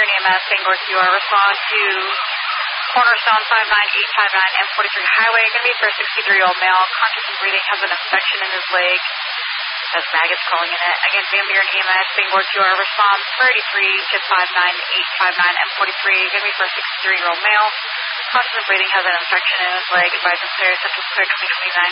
EMS, Bangor QR, respond to Cornerstone 59859 M43 Highway. Going to be for a 63-year-old male. Conscious and breathing, has an infection in his leg. Has maggots crawling in it. Again, Van Buren EMS, Bangor QR, response 483 to 59859 M43. Going to be for a 63-year-old male. Conscious and breathing, has an infection in his leg. Advise necessary symptoms clear 2029.